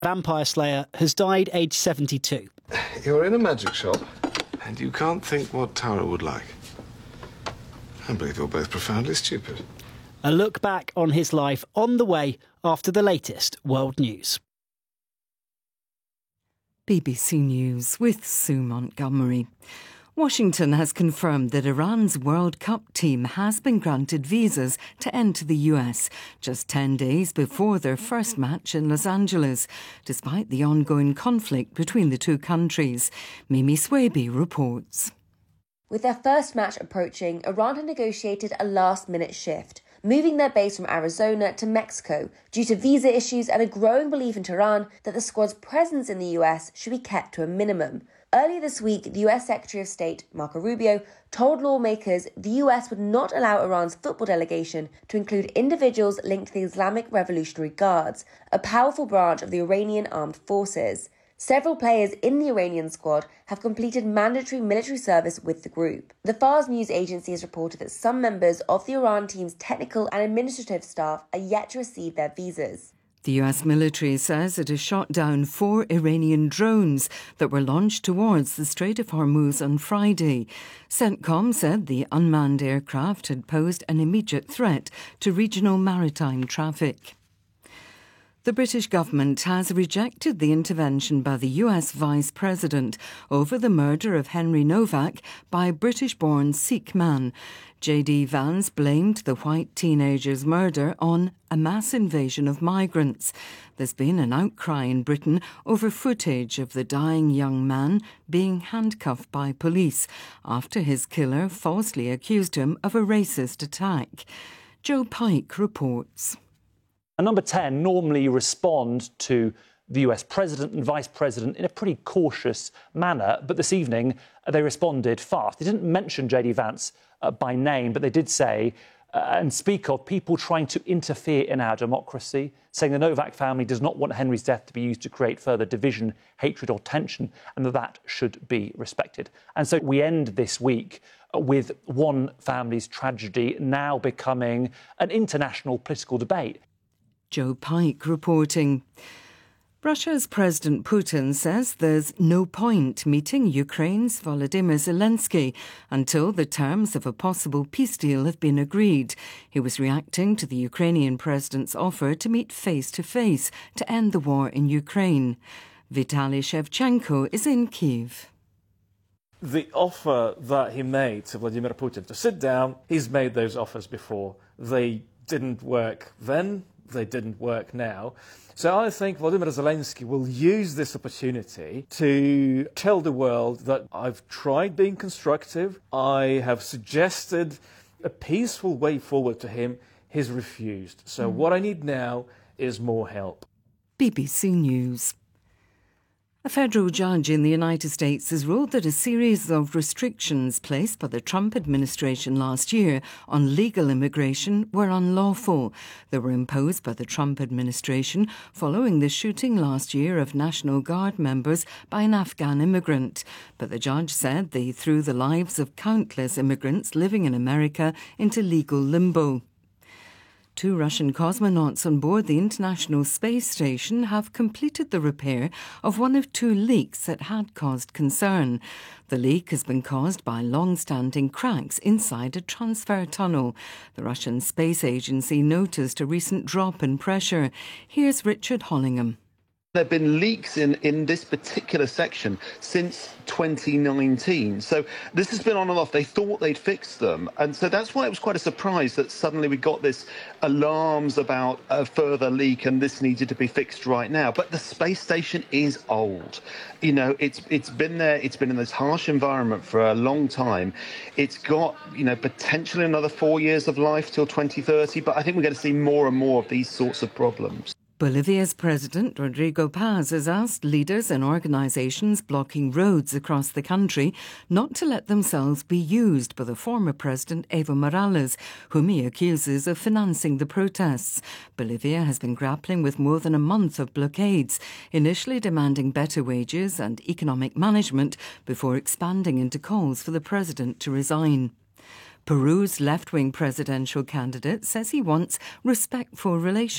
vampire slayer, has died aged 72. You're in a magic shop, and you can't think what Tara would like. I believe you're both profoundly stupid. A look back on his life on the way after the latest world news. BBC News with Sue Montgomery. Washington has confirmed that Iran's World Cup team has been granted visas to enter the US just 10 days before their first match in Los Angeles, despite the ongoing conflict between the two countries. Mimi Swaby reports. With their first match approaching, Iran had negotiated a last-minute shift, moving their base from Arizona to Mexico due to visa issues and a growing belief in Tehran that the squad's presence in the US should be kept to a minimum. Earlier this week, the US Secretary of State, Marco Rubio, told lawmakers the US would not allow Iran's football delegation to include individuals linked to the Islamic Revolutionary Guards, a powerful branch of the Iranian armed forces. Several players in the Iranian squad have completed mandatory military service with the group. The Fars news agency has reported that some members of the Iran team's technical and administrative staff are yet to receive their visas. The US military says it has shot down 4 Iranian drones that were launched towards the Strait of Hormuz on Friday. CENTCOM said the unmanned aircraft had posed an immediate threat to regional maritime traffic. The British government has rejected the intervention by the US Vice President over the murder of Henry Novak by a British-born Sikh man. J.D. Vance blamed the white teenager's murder on a mass invasion of migrants. There's been an outcry in Britain over footage of the dying young man being handcuffed by police after his killer falsely accused him of a racist attack. Joe Pike reports. Number 10 normally respond to the US President and Vice President in a pretty cautious manner, but this evening they responded fast. They didn't mention J.D. Vance by name, but they did say and speak of people trying to interfere in our democracy, saying the Novak family does not want Henry's death to be used to create further division, hatred or tension, and that should be respected. And so we end this week with one family's tragedy now becoming an international political debate. Joe Pike reporting. Russia's President Putin says there's no point meeting Ukraine's Volodymyr Zelensky until the terms of a possible peace deal have been agreed. He was reacting to the Ukrainian president's offer to meet face-to-face to end the war in Ukraine. Vitaly Shevchenko is in Kyiv. The offer that he made to Vladimir Putin to sit down, he's made those offers before. They didn't work then. They didn't work now. So I think Volodymyr Zelensky will use this opportunity to tell the world that I've tried being constructive. I have suggested a peaceful way forward to him. He's refused. So what I need now is more help. BBC News. A federal judge in the United States has ruled that a series of restrictions placed by the Trump administration last year on legal immigration were unlawful. They were imposed by the Trump administration following the shooting last year of National Guard members by an Afghan immigrant. But the judge said they threw the lives of countless immigrants living in America into legal limbo. 2 Russian cosmonauts on board the International Space Station have completed the repair of one of 2 leaks that had caused concern. The leak has been caused by long-standing cracks inside a transfer tunnel. The Russian Space Agency noticed a recent drop in pressure. Here's Richard Hollingham. There have been leaks in this particular section since 2019. So this has been on and off. They thought they'd fixed them. And so that's why it was quite a surprise that suddenly we got this alarms about a further leak and this needed to be fixed right now. But the space station is old. You know, it's been there. It's been in this harsh environment for a long time. It's got, potentially another 4 years of life till 2030. But I think we're going to see more and more of these sorts of problems. Bolivia's President Rodrigo Paz has asked leaders and organisations blocking roads across the country not to let themselves be used by the former President Evo Morales, whom he accuses of financing the protests. Bolivia has been grappling with more than a month of blockades, initially demanding better wages and economic management before expanding into calls for the president to resign. Peru's left-wing presidential candidate says he wants respectful relations